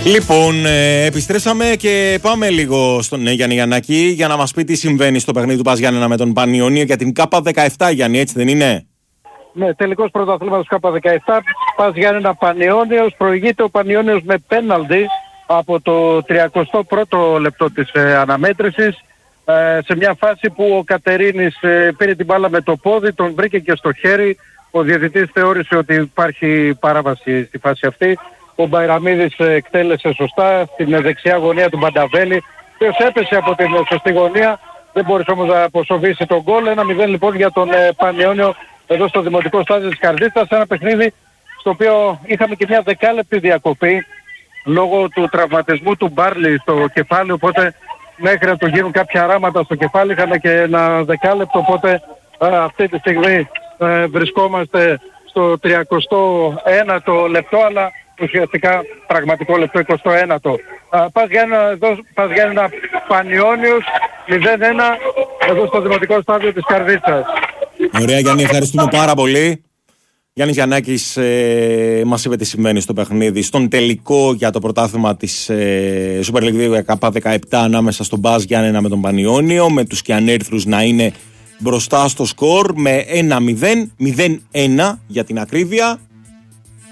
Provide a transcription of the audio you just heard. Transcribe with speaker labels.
Speaker 1: Λοιπόν, επιστρέψαμε και πάμε λίγο στον Γιάννη Γιαννάκη για να μας πει τι συμβαίνει στο παιχνίδι του Πας Γιάννενα με τον Πανιόνιο για την K17, Γιάννη, έτσι δεν είναι?
Speaker 2: Ναι, τελικός πρωταθλήματος K17, Πας Γιάννενα Πανιόνιος, προηγείται ο Πανιόνιος με πέναλτι από το 31ο λεπτό της αναμέτρησης, σε μια φάση που ο Κατερίνης πήρε την μπάλα με το πόδι, τον βρήκε και στο χέρι, ο διαιτητής θεώρησε ότι υπάρχει παράβαση στη φάση αυτή. Ο Μπαϊραμίδης εκτέλεσε σωστά στην δεξιά γωνία του Μπανταβέλη, ο οποίος έπεσε από την σωστή γωνία, δεν μπόρεσε όμως να αποσοβήσει τον γκολ. 1-0 λοιπόν για τον Πανιόνιο εδώ στο δημοτικό στάδιο της Καρδίτσας, ένα παιχνίδι στο οποίο είχαμε και μια δεκάλεπτη διακοπή λόγω του τραυματισμού του Μπάρλι στο κεφάλι, οπότε μέχρι να του γίνουν κάποια ράματα στο κεφάλι είχαμε και ένα δεκάλεπτο, οπότε αυτή τη στιγμή βρισκόμαστε στο 31ο λεπτό, αλλά ουσιαστικά πραγματικό λεπτό 21ο. Πας Γιάννενα Πανιόνιος 0-1 εδώ στο δημοτικό στάδιο της Καρδίτσας.
Speaker 1: Ωραία Γιάννη, ευχαριστούμε πάρα πολύ. Γιάννης Γιαννάκης μας είπε τι συμβαίνει στο παιχνίδι, στον τελικό για το πρωτάθλημα της Super League 2 K17 ανάμεσα στον Πας Γιάννενα με τον Πανιόνιο, με τους Κιανέρθρους να είναι μπροστά στο σκορ με 1-0, 0-1 για την ακρίβεια.